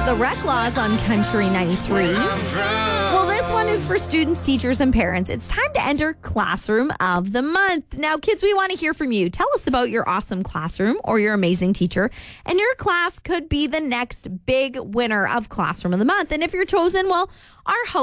The Reclaws on Country 93. Well, this one is for students, teachers, and parents. It's time to enter Classroom of the Month. Now, kids, we want to hear from you. Tell us about your awesome classroom or your amazing teacher. And your class could be the next big winner of Classroom of the Month. And if you're chosen, well, our host